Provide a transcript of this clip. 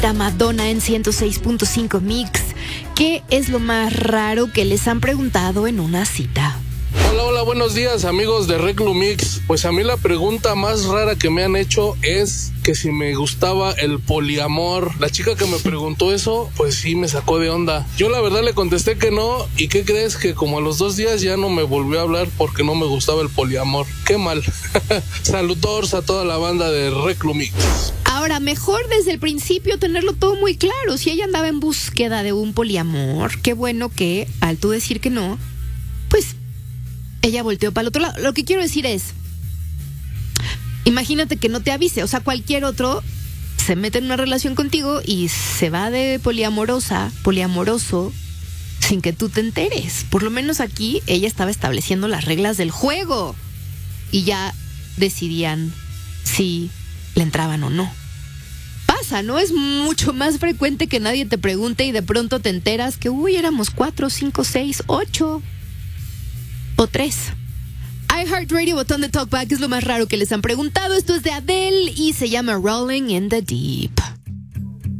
cita Madonna en 106.5 Mix. ¿Qué es lo más raro que les han preguntado en una cita? Hola, buenos días amigos de Reclumix. Pues a mí la pregunta más rara que me han hecho es que si me gustaba el poliamor. La chica que me preguntó eso, pues sí me sacó de onda. Yo la verdad le contesté que no, y ¿qué crees? Que como a los 2 días ya no me volvió a hablar porque no me gustaba el poliamor. Qué mal. Saludos a toda la banda de Reclumix. Ahora, mejor desde el principio tenerlo todo muy claro. Si ella andaba en búsqueda de un poliamor, qué bueno que al tú decir que no, pues ella volteó para el otro lado. Lo que quiero decir es, imagínate que no te avise. O sea, cualquier otro se mete en una relación contigo y se va de poliamoroso, sin que tú te enteres. Por lo menos aquí ella estaba estableciendo las reglas del juego y ya decidían si le entraban o no. Pasa, ¿no? Es mucho más frecuente que nadie te pregunte y de pronto te enteras que, éramos 4, 5, 6, 8 o 3. iHeartRadio, botón de talkback, es lo más raro que les han preguntado. Esto es de Adele y se llama Rolling in the Deep.